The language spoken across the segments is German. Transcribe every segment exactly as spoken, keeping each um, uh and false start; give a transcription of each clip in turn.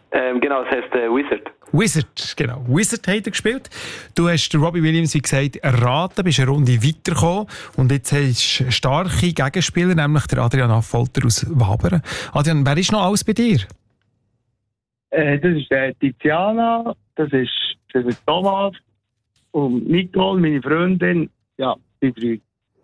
Ähm, genau, das heisst äh, Wizard. Wizard, genau. Wizard hat er gespielt. Du hast Robbie Williams, wie gesagt, erraten, bist eine Runde weitergekommen und jetzt hast du starke Gegenspieler, nämlich der Adrian Affolter aus Wabern. Adrian, wer ist noch alles bei dir? Äh, das ist äh, Tiziana, das ist, das ist Thomas und Nicole, meine Freundin. Ja, die drei.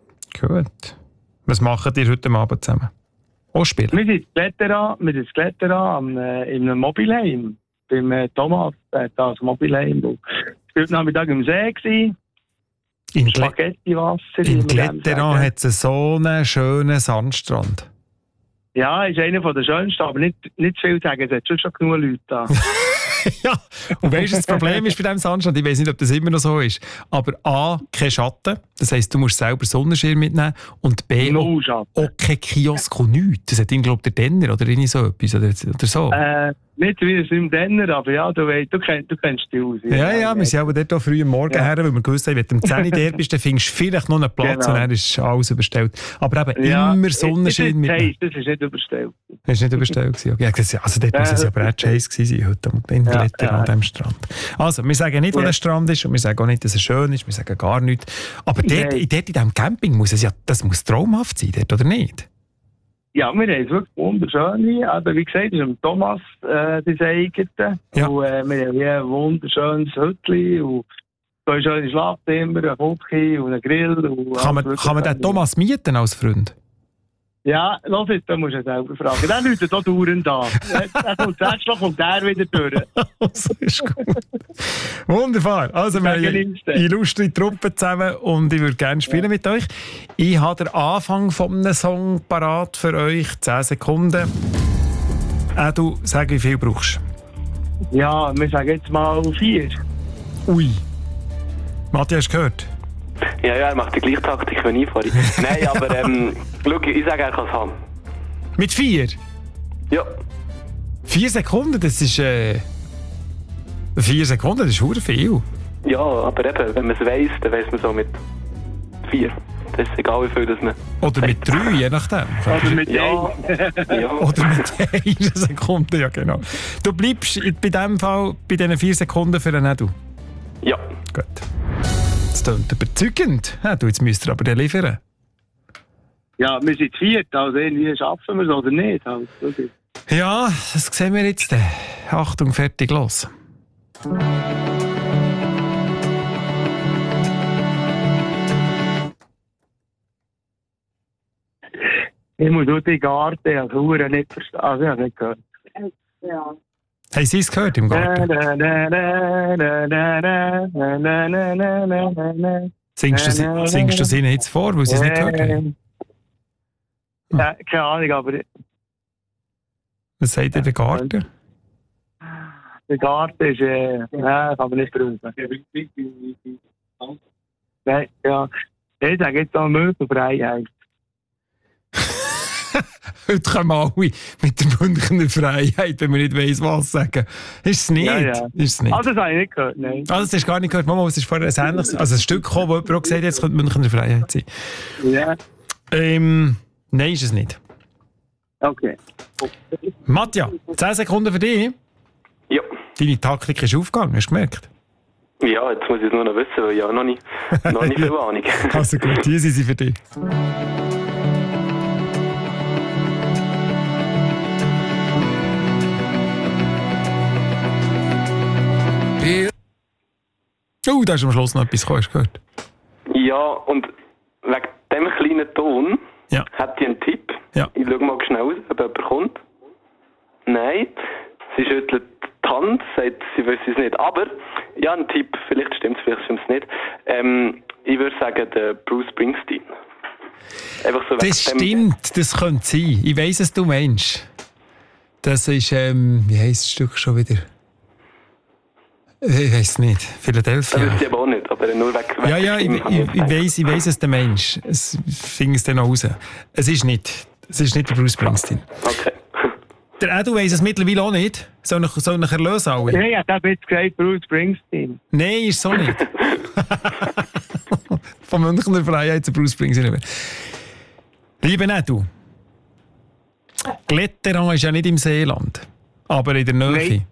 Gut. Was machen ihr heute Abend zusammen? Auch spielen? Wir sind Kletterer, wir sind Kletterer am, äh, in einem Mobilheim. Beim äh, Thomas, der hat das Mobilheim. Wir waren Nachmittag im See. Gewesen. In, Gle Spaghettiwasser. in Kletterer hat es so einen schönen Sandstrand. Ja, ist einer der schönsten, aber nicht, nicht zu viel sagen, es hat schon, schon genug Leute da. Ja, und weißt du, das Problem ist bei diesem Sandstrand, ich weiß nicht, ob das immer noch so ist, aber A, kein Schatten, das heisst, du musst selber Sonnenschirm mitnehmen und B, No auch, auch kein Kiosk und nichts. Das hat ihn, glaube ich, der Denner oder irgendwie so etwas oder, oder so. Äh, nicht wie es im Denner, aber ja, du, weißt, du, kennst, du kennst die aus. Ja, ja, ja, wir sind aber dort auch früh am Morgen ja. her, weil wir gewusst haben, wenn du um zehn Uhr der bist, dann findest du vielleicht noch einen Platz genau. und dann ist alles überstellt. Aber eben ja, immer Sonnenschein mit. Hey, das ist nicht überstellt. Das ist nicht überstellt gewesen. Okay. Also dort ja, muss es aber auch heiß gewesen sein, heute in ja, Letter ja. an diesem Strand. Also, wir sagen nicht, wo ja. der Strand ist und wir sagen auch nicht, dass er schön ist, wir sagen gar nichts. Aber dort, dort in diesem Camping muss es ja, das muss traumhaft sein, dort, oder nicht? Ja, wir haben es wirklich wunderschön. Aber wie gesagt, das ist Thomas äh, das eigene. Ja. Und äh, wir haben hier ein wunderschönes Hütchen und zwei schöne Schlafzimmer, ein Küche und einen Grill. Und kann man, kann man den Thomas mieten als Freund? Ja, los jetzt, da musst du selber fragen. Der läutet hier dauernd da. Der kommt zuerst noch, kommt der wieder durch. Das ist gut. Wunderbar. Also, wir haben eine illustre Truppe zusammen und ich würde gerne spielen ja. mit euch. Ich habe den Anfang von einem Song parat für euch. zehn Sekunden. Äh, du, sag, wie viel brauchst du? Ja, wir sagen jetzt mal vier. Ui. Matthias, hast du gehört? Ja, ja, er macht die gleiche Taktik wie ich vorhin. Nein, aber ähm, schau, ich sage, er kann es haben. Mit vier? Ja. Vier Sekunden, das ist... Äh, vier Sekunden, das ist verdammt viel. Ja, aber eben, wenn man es weiss, dann weiss man so mit vier. Das ist egal, wie viel das man... Oder mit drei, je nachdem. Oder mit ja. ja. Oder mit einer Sekunde, ja genau. Du bleibst bei diesem Fall bei diesen vier Sekunden für einen Edu? Ja. Gut. Das klingt überzeugend. Ja, du, jetzt müsst ihr aber den liefern. Ja, wir sind viert, also irgendwie schaffen wir es oder nicht. Also, okay. Ja, das sehen wir jetzt. Achtung, fertig, los. Ich muss nur die Garten als Hure nicht verstehen. Also, ich habe nicht gehört. Ja. Haben Sie es gehört im Garten? Singst du, singst du es ihnen jetzt vor, weil sie es nicht gehört haben? Ja, keine Ahnung, aber... Was sagt ihr, der Garten? Der Garten ist... Äh, nein, kann man nicht brauchen. Nein, ja. Ich sage jetzt auch Möbelfreiheit. Heute kommen alle mit der Münchner Freiheit, wenn man nicht weiss, was sagen. Ist es nicht? Ja, ja. Ist es nicht? Also, das habe ich nicht gehört, nein. Also, das hast du gar nicht gehört. Mama, es ist vorher ein ähnliches, also ein Stück gekommen, wo jemand auch gesagt hat, jetzt könnte Münchner Freiheit sein. Ja. Ähm, nein, ist es nicht. Okay. Matja, zehn Sekunden für dich. Ja. Deine Taktik ist aufgegangen, hast du gemerkt? Ja, jetzt muss ich es nur noch wissen, weil ich habe noch nicht, noch nicht viel Ahnung. Also gut, hier sind sie für dich. Oh, da ist am Schluss noch etwas gekommen, hast du gehört? Ja, und wegen diesem kleinen Ton ja. hat sie einen Tipp. Ja. Ich schaue mal schnell raus, ob jemand kommt. Nein, sie schüttelt die Hand, sagt, sie wüsste es nicht. Aber, ja, ein Tipp, vielleicht stimmt es, vielleicht stimmt es nicht. Ähm, ich würde sagen, der Bruce Springsteen. Einfach so das stimmt, das könnte sein. Ich weiss es, du Mensch. Das ist, ähm, wie heisst das Stück schon wieder? Ich weiss nicht. Philadelphia. Das ist aber auch nicht, aber nur weg. Ja, ja, ich, ich, ich, weiss, ich weiss es, der Mensch. Es fing es dann auch raus. Es ist nicht. Es ist nicht der Bruce Springsteen. Okay. Der Edu weiss es mittlerweile auch nicht. Soll ich, soll ich erlösen alle? Ja, ja, da habe jetzt gesagt Bruce Springsteen. Nein, ist so nicht. Von Münchner Freiheit zu Bruce Springsteen. Liebe Edu, Gletteran ist ja nicht im Seeland, aber in der Nähe. Nein.